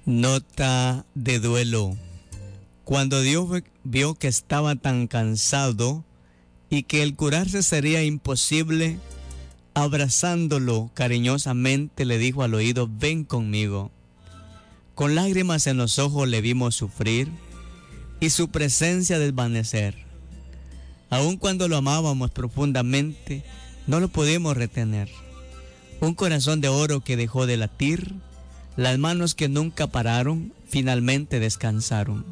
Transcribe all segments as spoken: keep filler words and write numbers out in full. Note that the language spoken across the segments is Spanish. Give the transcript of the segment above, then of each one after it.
Nota de duelo. Cuando Dios vio que estaba tan cansado y que el curarse sería imposible, abrazándolo cariñosamente le dijo al oído: ven conmigo. Con lágrimas en los ojos le vimos sufrir y su presencia desvanecer. Aun cuando lo amábamos profundamente, no lo pudimos retener. Un corazón de oro que dejó de latir, las manos que nunca pararon, finalmente descansaron.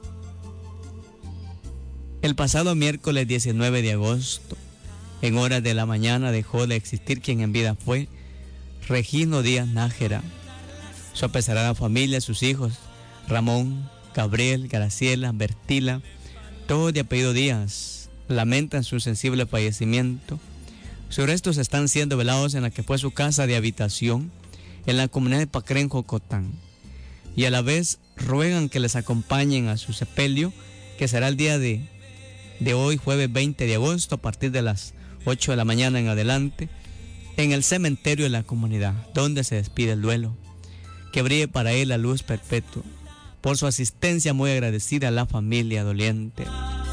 El pasado miércoles diecinueve de agosto, en horas de la mañana, dejó de existir quien en vida fue Regino Díaz Nájera. Su apesarada familia, sus hijos, Ramón, Gabriel, Graciela, Bertila, todos de apellido Díaz, lamentan su sensible fallecimiento. Sus restos están siendo velados en la que fue su casa de habitación, en la comunidad de Pacrén, Jocotán, y a la vez ruegan que les acompañen a su sepelio, que será el día de, de hoy, jueves veinte de agosto, a partir de las ocho de la mañana en adelante, en el cementerio de la comunidad, donde se despide el duelo. Que brille para él la luz perpetua. Por su asistencia, muy agradecida a la familia doliente.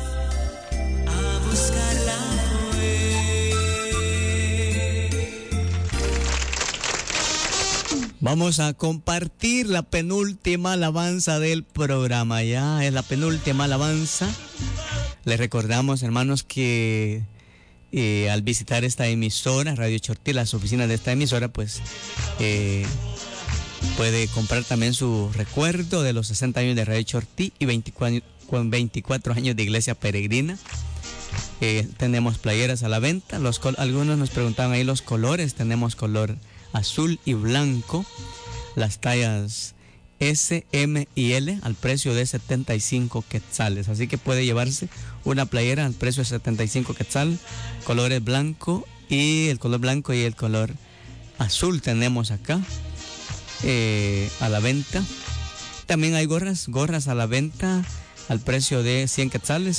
Vamos a compartir la penúltima alabanza del programa. Ya es la penúltima alabanza. Les recordamos, hermanos, que eh, al visitar esta emisora, Radio Chortí, las oficinas de esta emisora, pues eh, puede comprar también su recuerdo de los sesenta años de Radio Chortí y veinticuatro años de Iglesia Peregrina. Eh, tenemos playeras a la venta. Los col- algunos nos preguntaban ahí los colores. Tenemos color azul y blanco, las tallas S, M y L al precio de setenta y cinco quetzales, así que puede llevarse una playera al precio de setenta y cinco quetzal, colores blanco y el color blanco y el color azul tenemos acá eh, a la venta. También hay gorras, gorras a la venta al precio de cien quetzales.